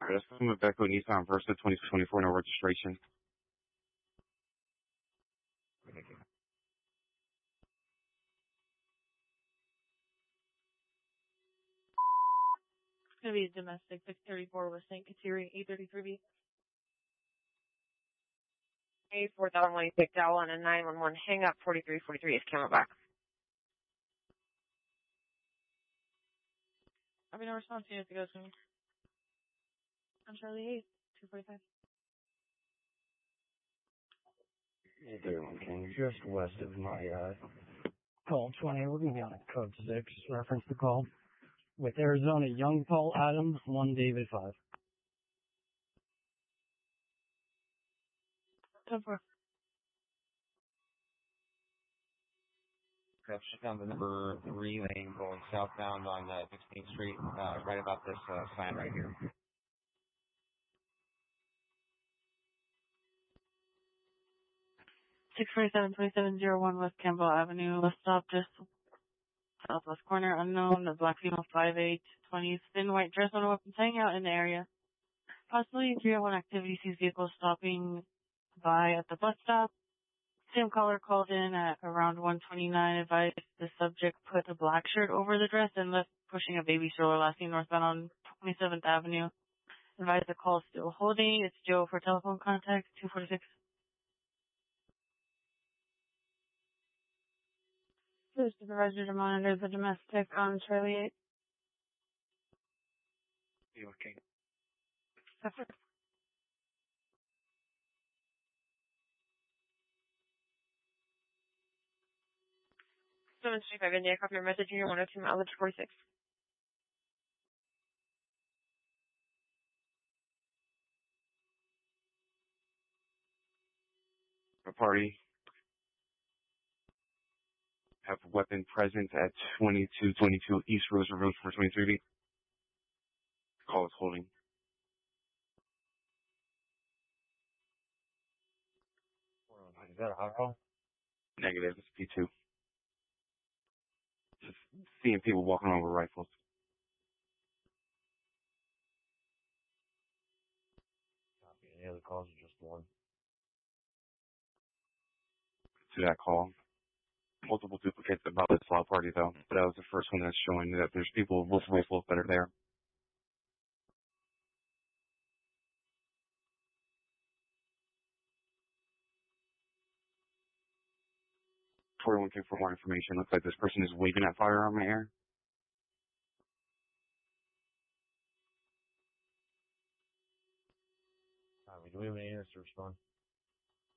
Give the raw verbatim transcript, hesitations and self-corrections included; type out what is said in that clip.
Alright, let's move back to Nissan Versa twenty twenty-four, no registration. Thank you. It's going to be a domestic six thirty-four with Saint Kateri, eight thirty-three B. A four thousand one, you picked out one and nine one one. Hang up forty-three forty-three is Camelback. I'll be no response to you if it goes to me. I'm Charlie eight, two forty-five. Hey there, King. Just west of my, uh, call twenty. We're going to be on a code six. Reference the call. With Arizona, Young Paul Adams, one David five. ten four. Perhaps found the number three lane going southbound on uh, sixteenth Street, uh, right about this uh, sign right here. six forty-seven, twenty-seven oh one West Campbell Avenue. Let's stop just southwest corner. Unknown. A black female, five eight, twenty, thin white dress on a weapons hanging out in the area. Possibly three oh one activity sees vehicles stopping by at the bus stop. Same caller called in at around one twenty-nine, advised the subject put a black shirt over the dress and left pushing a baby stroller last seen northbound on twenty-seventh Avenue. Advised the call is still holding. It's Joe for telephone contact, two forty-six. The supervisor to monitor the domestic on Charlie eight. You okay? seven three five India, copy your message, Junior one oh two, mileage forty-six. A party. Have a weapon present at twenty-two twenty-two East Rosa Road for twenty-three B. Call is holding. Is that a hot roll? Negative, it's P two. Just seeing people walking around with rifles. Copy. Any other calls or just one? To that call. Multiple duplicates about this law party though. But that was the first one that's showing that there's people with rifles that are there. forty-one came for more information. Looks like this person is waving at firearm in the air. Copy. Do we have any units to respond?